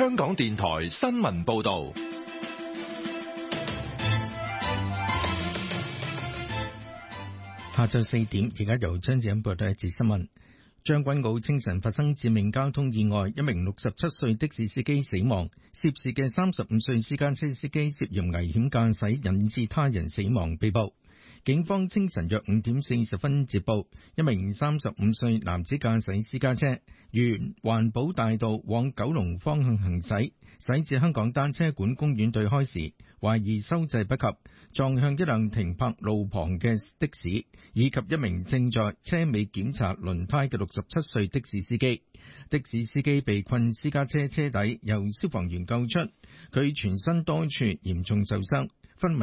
香港電台新聞報道。 下晝4點，而家由張子欣報道一節新聞。將軍澳清晨發生致命交通意外，一名67歲的士司機死亡，涉事嘅35歲私家車司機涉嫌危險駕駛引致他人死亡被捕。警方清晨約5點40分接報，一名35歲男子駕駛私家車沿環保大道往九龍方向行駛，駛至香港單車館公園對開時，懷疑收掣不及，撞向一輛停泊路旁嘅的士，以及一名正在車尾檢查輪胎嘅67歲的士司機。的士司機被困私家車車底，由消防員救出，佢全身多處嚴重受傷，昏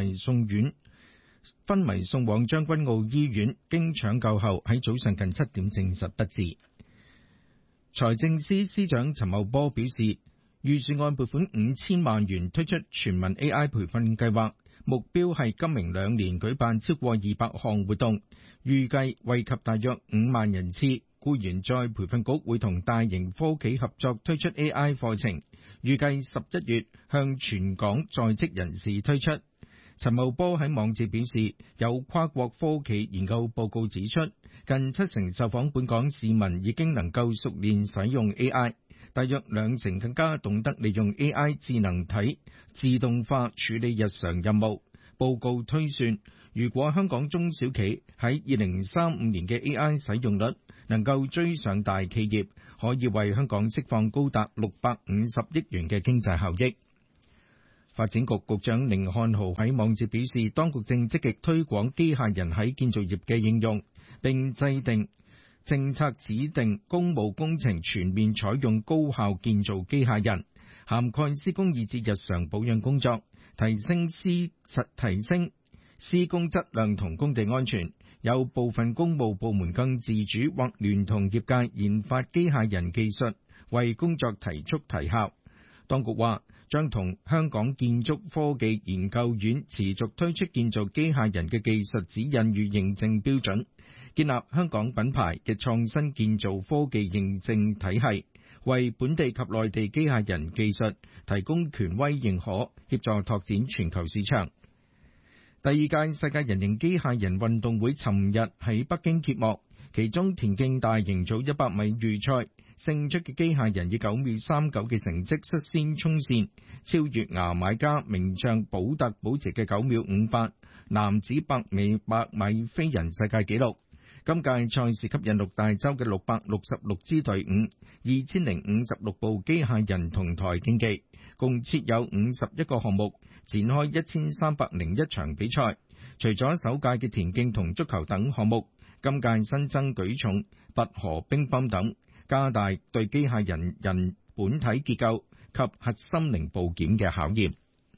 迷送往將軍澳醫院，經搶救後喺早上近7點證實不治。財政司司長陳茂波表示，預算案撥款5000萬元推出全民 AI 培訓計劃，目標係今明2年舉辦超過200項活動，預計惠及大約5萬人次。僱員再培訓局會同大型科企合作推出 AI 課程，預計11月向全港在職人士推出。陳茂波喺網誌表示，有跨國科企研究報告指出，近70%受訪本港市民已經能夠熟練使用 AI， 大約20%更加懂得利用 AI 智能體自動化處理日常任務。報告推算，如果香港中小企喺2035年嘅 AI 使用率能夠追上大企業，可以為香港釋放高達650億元嘅經濟效益。發展局局長甯漢豪喺網誌表示，當局正積極推廣機械人喺建造業嘅應用，並制定政策指定公務工程全面採用高效建造機械人，涵蓋施工以至日常保養工作，提升施工質量同工地安全。有部分公務部門更自主或聯同業界研發機械人技術，為工作提速提效。當局話將同香港建築科技研究院持續推出建造機械人嘅技術指引與認證標準，建立香港品牌嘅創新建造科技認證體系，為本地及內地機械人技術提供權威認可，協助拓展全球市場。第2屆世界人形機械人運動會尋日喺北京揭幕，其中田徑大型組100米預賽勝出嘅機械人以9秒39嘅成績率先衝線，超越牙買加名將保特保持嘅9秒58男子100米飛人世界紀錄。今屆賽事吸引6大洲嘅666支隊伍，2056部機械人同台競技，共設有51個項目，展開1301場比賽。除咗首屆嘅田徑同足球等項目，今屆新增舉重、拔河、乒乓等，加大對機械人本體結構及核心零部件嘅考驗。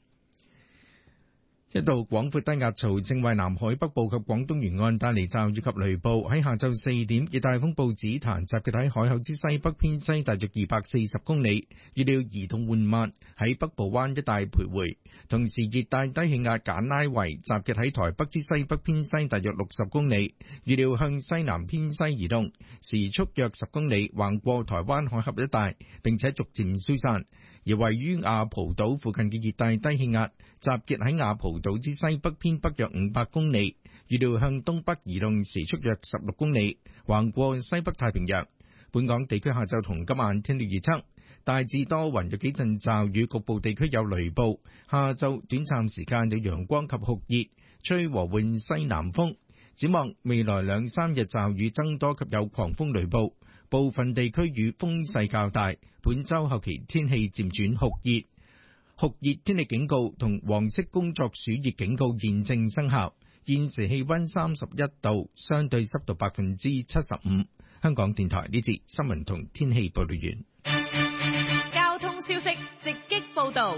一道廣闊低壓槽正為南海北部及廣東沿岸帶嚟驟雨及雷暴。喺下晝4點，熱帶風暴紫檀集結喺海口之西北偏西大約240公里，預料移動緩慢，喺北部灣一帶徘徊。同時，熱帶低氣壓簡拉維集結喺台北之西北偏西大約60公里，預料向西南偏西移動，時速約10公里，橫過台灣海峽一帶，並且逐漸消散。而位於亞蒲島附近嘅熱帶低氣壓集結喺亞蒲島之西北偏北約500公里，預料向東北移動，時速約16公里，橫過西北太平洋。本港地區下晝同今晚天氣預測，大致多雲，有幾陣驟雨，局部地區有雷暴。下晝短暫時間有陽光及酷熱，吹和緩西南風。展望未來2-3日驟雨增多及有狂風雷暴，部分地區與風勢較大。本週後期天氣漸轉酷熱，酷熱天氣警告同黃色工作暑熱警告現正生效。現時氣溫31度，相對濕度75%。香港電台呢節新聞同天氣報道完。 交通消息直擊報道。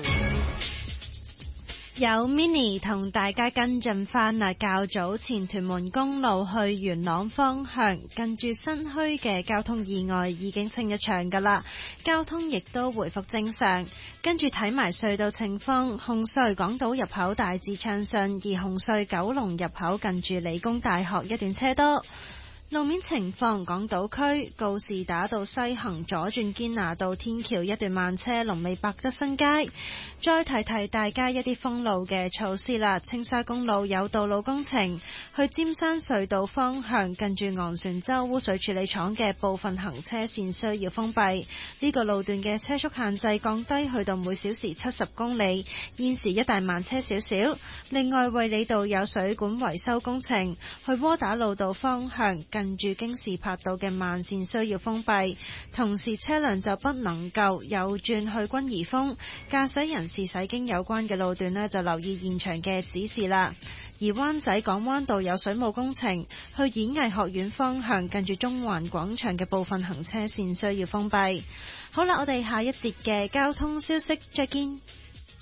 有 Mini 同大家跟進返啦，較早前屯門公路去元朗方向近住新墟嘅交通意外已經清一場㗎啦，交通亦都回復正常。跟住睇埋隧道情況，紅隧港島入口大致暢順，而紅隧九龍入口近住理工大學一段車多。 路面情況，港島區告士打道西行左轉堅拿道天橋一段慢車，龍尾百德新街。再提提大家一啲封路嘅措施啦。青沙公路有道路工程，去尖山隧道方向近住昂船洲污水處理廠嘅部分行車線需要封閉。呢個路段嘅車速限制降低去到每小時70公里，現時一帶慢車少少。另外，衛理道有水管維修工程，去窩打老道方向近住京士柏道嘅慢線需要封閉，同時車輛就不能夠右轉去君怡峰。駕駛人士駛經有關嘅路段呢，就留意現場嘅指示啦。而灣仔港灣道有水務工程，去演藝學院方向近住中環廣場嘅部分行車線需要封閉。好啦，我哋下一節嘅交通消息再見。